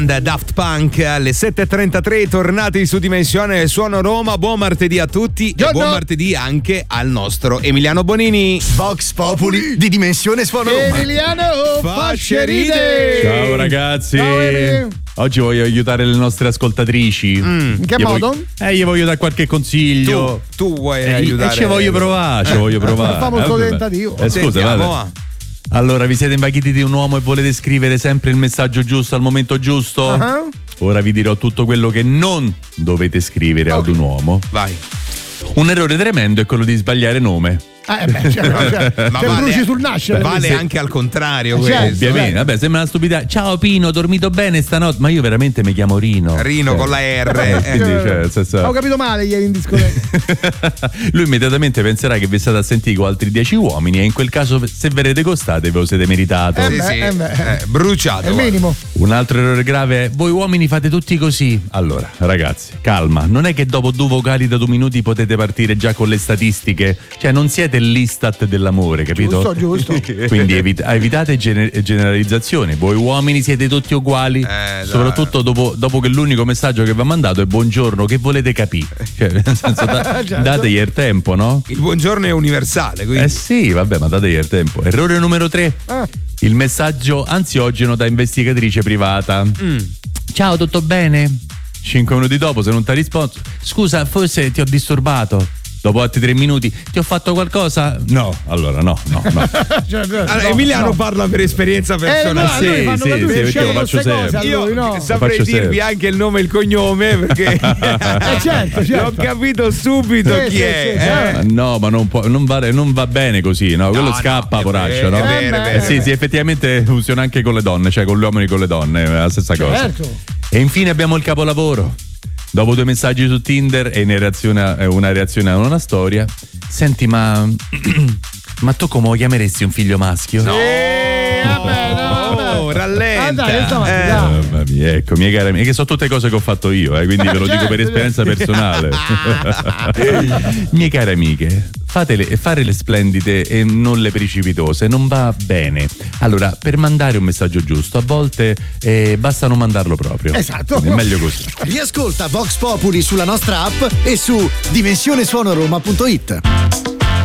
Daft Punk alle 7.33, tornati su Dimensione Suono Roma. Buon martedì a tutti e buon martedì anche al nostro Emiliano Bonini. Vox Populi di Dimensione Suono Roma. Emiliano facce ride. Ciao ragazzi. Ciao, oggi voglio aiutare le nostre ascoltatrici. In che modo? Gli voglio dare qualche consiglio. Tu vuoi aiutare? Ci voglio provare, Facciamo il suo tentativo. Scusa, vale. Allora, vi siete invaghiti di un uomo e volete scrivere sempre il messaggio giusto al momento giusto? Uh-huh. Ora vi dirò tutto quello che non dovete scrivere ad un uomo. Vai. Un errore tremendo è quello di sbagliare nome. Ma bruci sul nascere. Vale anche al contrario questo. Ovviamente, vabbè, sembra una stupidità. Ciao Pino, ho dormito bene stanotte? Ma io veramente mi chiamo Rino. Rino con la R. Quindi, ho capito male ieri in discoteca. Lui immediatamente penserà che vi state a sentire con altri 10 uomini e in quel caso, se verrete costate, ve lo siete meritato. Bruciato. È il minimo. Un altro errore grave è: voi uomini fate tutti così. Allora, ragazzi, calma. Non è che dopo 2 vocali da 2 minuti potete partire già con le statistiche. Cioè, non siete l'Istat dell'amore, capito? Giusto. Quindi evitate generalizzazioni. Voi uomini siete tutti uguali, soprattutto dopo che l'unico messaggio che vi ha mandato è buongiorno, che volete capire? Cioè, nel senso, dategli il tempo, no? Il buongiorno è universale, quindi. Sì, vabbè, ma dategli il tempo. Errore numero 3. Il messaggio ansiogeno da investigatrice privata. Ciao, tutto bene? 5 minuti dopo, se non ti ha risposto, scusa, forse ti ho disturbato. Dopo altri 3 minuti, ti ho fatto qualcosa? No, allora no. Allora, Emiliano parla per esperienza personale. Sì, perché lo faccio sempre. Io saprei dirvi anche il nome e il cognome perché certo. L'ho capito subito chi è. No, ma non va bene così, no? Quello scappa, poraccio, no? Sì, effettivamente funziona anche con le donne, cioè con gli uomini e con le donne, è la stessa cosa. Certo. E infine abbiamo il capolavoro. Dopo 2 messaggi su Tinder e una reazione a una storia. Senti, ma tu come lo chiameresti un figlio maschio? No, rallenta. Mamma mia, ecco, mie care amiche, che sono tutte cose che ho fatto io, quindi ve lo dico per esperienza personale. Mie care amiche, fare le splendide e non le precipitose non va bene. Allora, per mandare un messaggio giusto, a volte basta non mandarlo proprio. Esatto. Quindi è meglio così. Riascolta Vox Populi sulla nostra app e su dimensionesuonoroma.it.